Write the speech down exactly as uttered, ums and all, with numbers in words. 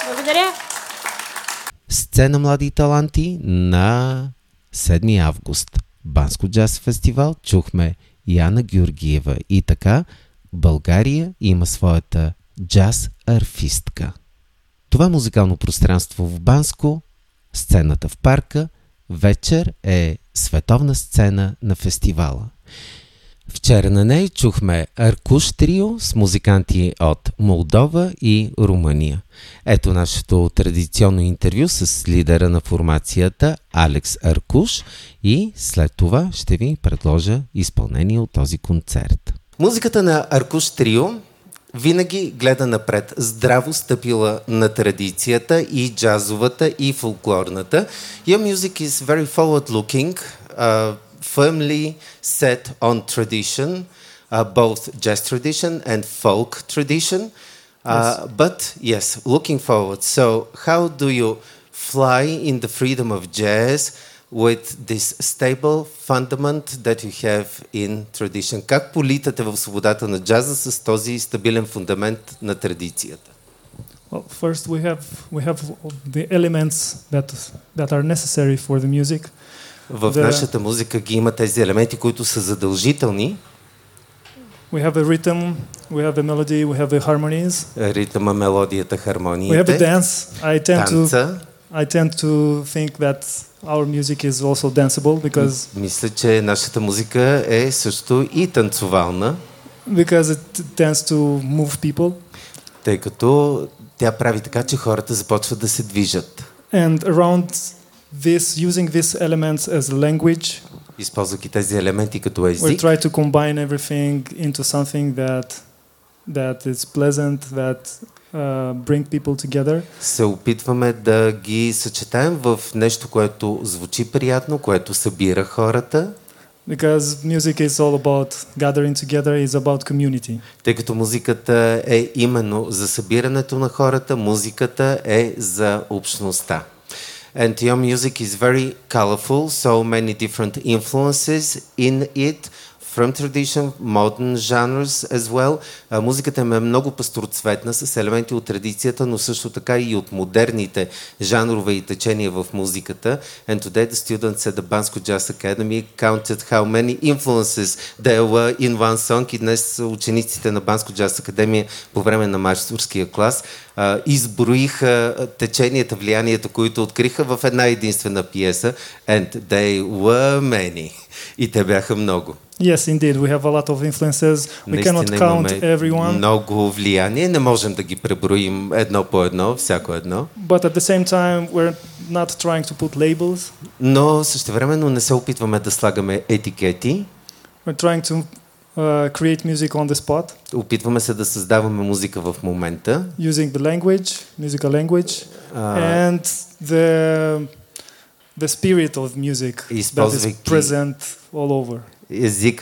Благодаря. Сцена млади таланти на седми август. Банско джаз фестивал. Чухме Яна Георгиева. И така, България има своята джаз арфистка. Това музикално пространство в Банско, сцената в парка, вечер е световна сцена на фестивала. Вчера на нея чухме Аркуш трио с музиканти от Молдова и Румъния. Ето нашето традиционно интервю с лидера на формацията Алекс Аркуш и след това ще ви предложа изпълнение от този концерт. Музиката на Аркуш трио винаги гледа напред, здраво стъпила на традицията и джазовата, и фолклорната. Your music is very forward-looking, uh, firmly set on tradition, uh, both jazz tradition and folk tradition. Uh, yes. But yes, looking forward. So how do you fly in the freedom of jazz with this stable fundament that you have in tradition? Как политате в свободата на джаза с този стабилен фундамент на традицията? Well, first we have we have the elements that that are necessary for the music. В the, нашата музика ги има тези елементи, които са задължителни. We have a rhythm, we have a melody, we have the harmonies. Ритъма, мелодията, хармониите. We have a dance. I tend Танца. to I tend to think that our music is also danceable because мисля, че нашата музика е също и танцовална. Because it tends to move people. Тъй като тя прави така, че хората започват да се движат. And around this, using these elements as a language, използвайки тези елементи като език, we try to combine everything into something that that is pleasant, that uh, bring people together. Се опитваме да ги съчетаем в нещо, което звучи приятно, което събира хората. Because music is all about gathering together, is about community. Тъй като музиката е именно за събирането на хората, музиката е за общността. And your music is very colorful, so many different influences in it, from tradition, modern genres as well. Uh, музиката е много пастроцветна, с елементи от традицията, но също така и от модерните жанрове и течения в музиката. And today the students at the Bansko Jazz Academy counted how many influences there were in one song. И днес учениците на Банско Джаз Академия по време на майсторския клас uh, изброиха теченията, влиянието, които откриха в една единствена пиеса. And they were many. И те бяха много. Yes, indeed, we have a lot of influences. We cannot count everyone. Много влияние, не можем да ги преброим едно по едно, всяко едно. But at the same time, we're not trying to put labels. Но същевременно не се опитваме да слагаме етикети. We're trying to uh, create music on the spot. Опитваме се да създаваме музика в момента. Using the language, musical language, uh, and the the spirit of music that is present all over. Език